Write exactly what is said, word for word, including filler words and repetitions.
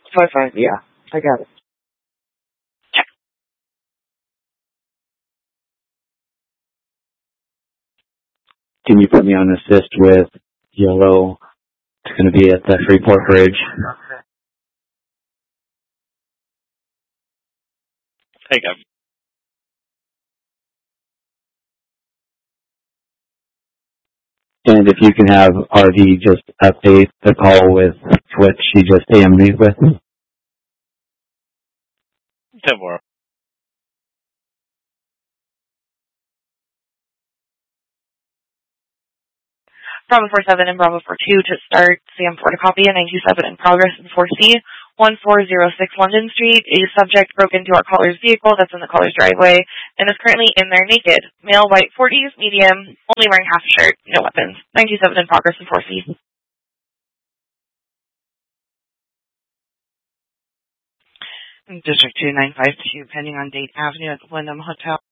Five five, yeah. I got it. Check. Can you put me on assist with yellow? It's going to be at the Freeport Bridge. Take him. And if you can have R D just update the call with what she just A M'd me with. Don't worry. Bravo four seven and Bravo four two to start C M four to copy, and nine two seven in progress in four C, one four zero six London Street. A subject broke into our caller's vehicle that's in the caller's driveway and is currently in there naked. Male, white, forties, medium, only wearing half a shirt, no weapons. nine two seven in progress in four C. District two nine five two, pending on Date Avenue at the Wyndham Hotel.